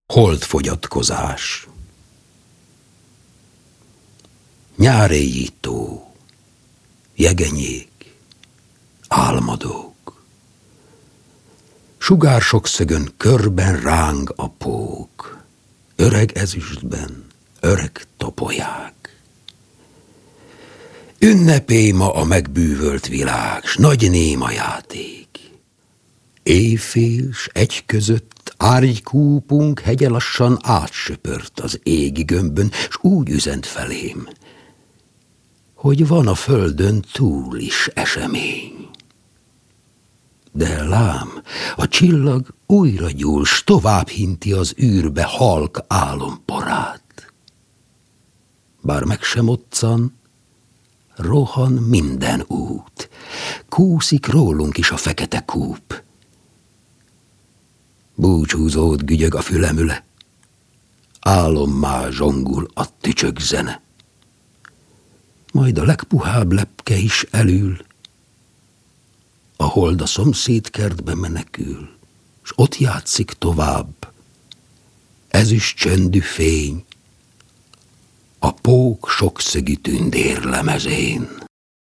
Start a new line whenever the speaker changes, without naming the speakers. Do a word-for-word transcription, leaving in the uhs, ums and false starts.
Holdfogyatkozás. Nyáréi tó, jegenyék, álmodók. Sugársok szögön körben ráng a pók, öreg ezüstben, öreg topolyák. Ünnepé ma a megbűvölt világ, s nagy néma játék. Éjfél s egy között árgykúpunk hegye lassan átsöpört az égi gömbön, s úgy üzent felém, hogy van a földön túl is esemény. De lám, a csillag újra gyúl, s tovább hinti az űrbe halk álomporát. Bár meg sem moccan, rohan minden út, kúszik rólunk is a fekete kúp. Búcsúzót gügyög a fülemüle, álommá zsongul a tücsök zene. Majd a legpuhább lepke is elül, a hold a szomszéd kertbe menekül, s ott játszik tovább, ezüst csöndű fény, a pók sokszögű tündér lemezén.